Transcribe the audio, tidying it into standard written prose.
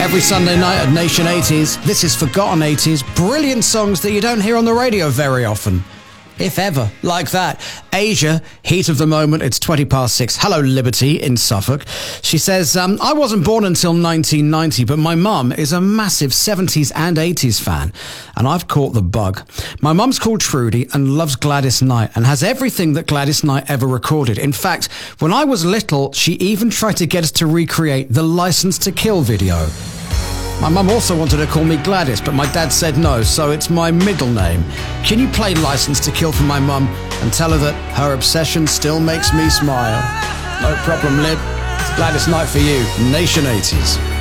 Every Sunday night at Nation 80s, this is Forgotten 80s, brilliant songs that you don't hear on the radio very often. If ever, like that. Asia, heat of the moment, it's 6:20. Hello, Liberty in Suffolk. She says, I wasn't born until 1990, but my mum is a massive 70s and 80s fan, and I've caught the bug. My mum's called Trudy and loves Gladys Knight and has everything that Gladys Knight ever recorded. In fact, when I was little, she even tried to get us to recreate the License to Kill video. My mum also wanted to call me Gladys, but my dad said no, so it's my middle name. Can you play License to Kill for my mum and tell her that her obsession still makes me smile? No problem, Lib. Gladys Knight for you, Nation 80s.